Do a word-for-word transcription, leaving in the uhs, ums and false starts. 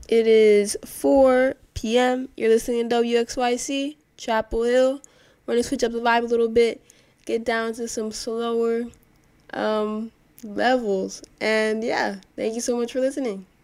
It is four p m You're listening to W X Y C, Chapel Hill. We're going to switch up the vibe a little bit, get down to some slower um, levels. And yeah, thank you so much for listening.